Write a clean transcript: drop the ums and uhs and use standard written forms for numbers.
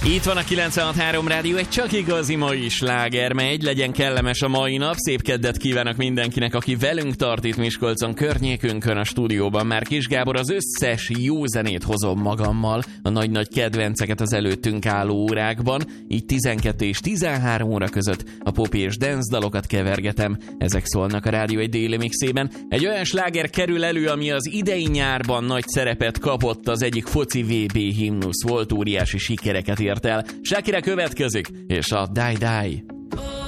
Itt van a 96.3 Rádió, egy csak igazi mai sláger megy, legyen kellemes a mai nap, szép keddet kívánok mindenkinek, aki velünk tart itt Miskolcon, környékünkön, a stúdióban. Már Kis Gábor, az összes jó zenét hozom magammal, a nagy-nagy kedvenceket az előttünk álló órákban, így 12 és 13 óra között a popi és dance dalokat kevergetem, ezek szólnak a Rádió egy déli mixében. Egy olyan sláger kerül elő, ami az idei nyárban nagy szerepet kapott, az egyik foci VB himnusz volt, óriási sikereket ért el. Shakira következik, és a Die Die.